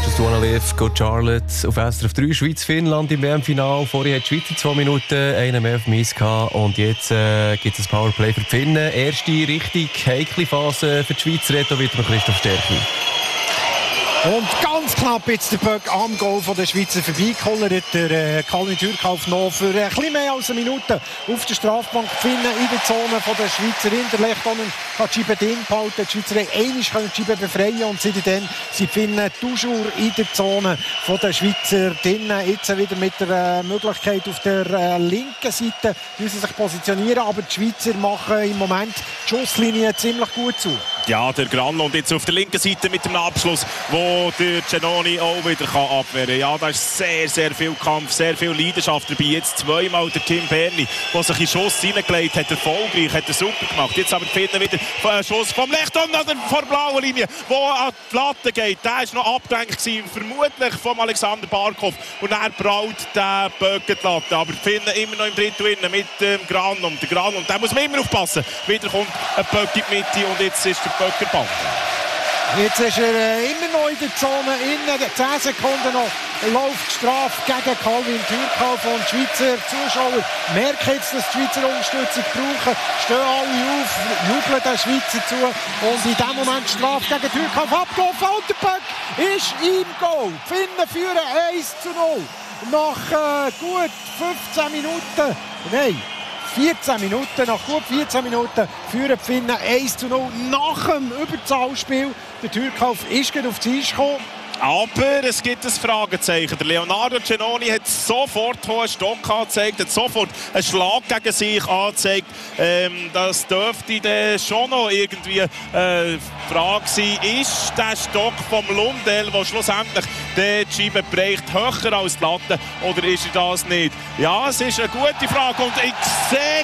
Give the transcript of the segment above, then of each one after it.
Just Wanna Live, Good Charlotte auf SRF 3, Schweiz-Finnland im WM-Final. Vorher hat die Schweiz 2 Minuten, einen mehr auf Miss gehabt. Und jetzt gibt es ein Powerplay für die Finnen. Erste richtig heikle Phase für die Schweiz. Reto wird mit Christoph Stärki. Und ganz knapp jetzt der Böck am Goal von der Schweizer vorbeigeholt. Der Calvin Türkauf noch für ein bisschen mehr als eine Minute auf der Strafbank finden in der Zone von der Schweizer Hinterlechtonen. Hat die Scheibe drin behalten. Die Schweizer einmal können die Scheibe befreien und seitdem sie finden toujours in der Zone von der Schweizer drinnen. Jetzt wieder mit der Möglichkeit auf der linken Seite müssen sich positionieren, aber die Schweizer machen im Moment die Schusslinie ziemlich gut zu. Ja, der Granlo und jetzt auf der linken Seite mit dem Abschluss, wo der Giannoni auch wieder abwehren kann. Ja, da ist sehr, sehr viel Kampf, sehr viel Leidenschaft dabei. Jetzt zweimal der Tim Berni, der sich in Schuss reingelegt hat, erfolgreich, hat er super gemacht. Jetzt aber finden wieder einen Schuss vom Lechton oder vor der blauen Linie, wo an die Latte geht. Der war noch abgelenkt, vermutlich vom Alexander Barkov. Und er braut den Böcken die Latte. Aber finden immer noch im Drittel mit dem Granlo. Der Granlo, da muss man immer aufpassen. Wieder kommt ein Böck in die Mitte und jetzt ist der Böckerball. Jetzt ist er immer noch in der Zone, innen 10 Sekunden noch läuft Strafe gegen Calvin Türkauf und die Schweizer Zuschauer merken jetzt, dass die Schweizer Unterstützung brauchen, stehen alle auf, jubeln den Schweizer zu und in dem Moment Strafe gegen Türkauf abgelaufen und der Böck ist im Goal. Die Finnen führen 1:0 nach gut 15 Minuten, nein, 14 Minuten, nach gut 14 Minuten führen die Finnen 1:0 nach dem Überzahlspiel. Der Türkauf ist gerade auf die Eis gekommen. Aber es gibt ein Fragezeichen. Der Leonardo Giannoni hat sofort einen Stock angezeigt, hat sofort einen Schlag gegen sich angezeigt. Das dürfte dann schon noch irgendwie eine Frage sein. Ist der Stock vom Lundell, der schlussendlich die Scheibe bereicht, höher als die Latte, oder ist er das nicht? Ja, es ist eine gute Frage und ich sehe,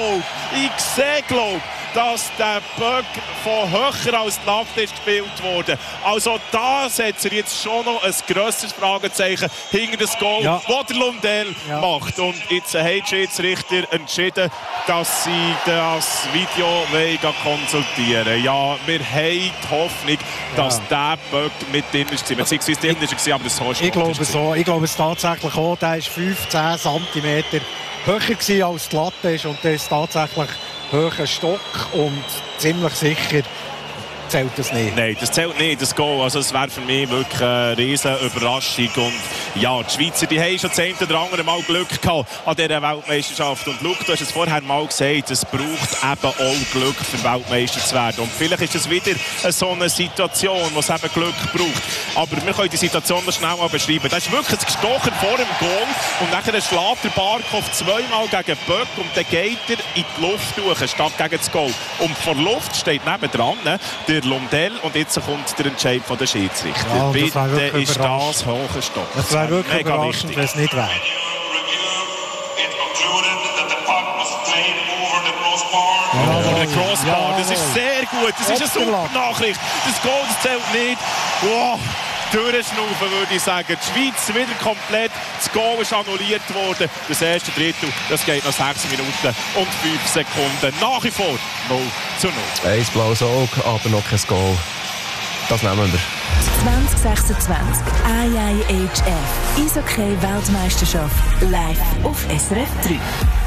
dass der Böck von höher als die Latte ist gespielt worden. Also da setzt er jetzt schon noch ein grosses Fragezeichen hinter das Goal, das der Lundell macht. Und jetzt haben die Schiedsrichter entschieden, dass sie das Video konsultieren wollen. Ja, wir haben die Hoffnung, dass der Böck mit drin war. Beziehungsweise drin war, aber so ist Ich glaube so. Ich glaube es tatsächlich auch. Der war 15 cm höher als die Latte ist und das ist tatsächlich hoher Stock und ziemlich sicher zählt das nicht. Nein, das zählt nicht, das Goal. Also es wäre für mich wirklich eine riesen Überraschung. Und ja, die Schweizer, die haben schon das eine oder andere Mal Glück gehabt an dieser Weltmeisterschaft. Und Luke, du hast es vorher mal gesagt, es braucht eben auch Glück, für Weltmeister zu werden. Und vielleicht ist es wieder so eine Situation, wo es eben Glück braucht. Aber wir können die Situation noch schnell mal beschreiben. Das ist wirklich gestochen vor dem Goal und nachher schlägt der Barkov zweimal gegen Böck und dann geht er in die Luft durch, statt gegen das Goal. Und vor Luft steht nebendran der Lundell und jetzt kommt der Entscheid von der Schiedsrichter. Ja, bitte ist das hohe Stock. Das wäre wirklich überraschend, wenn es nicht wäre. Over the crossbar, das ist sehr gut, das ist eine super Nachricht. Das Goal zählt nicht. Wow. Durchschnaufen, würde ich sagen. Die Schweiz wieder komplett. Das Goal ist annulliert worden. Das erste Drittel, das geht noch 6 Minuten und 5 Sekunden. Nach wie vor 0:0. Ein blaues Auge, aber noch kein Goal. Das nehmen wir. 2026 IIHF Eishockey-Weltmeisterschaft live auf SRF 3.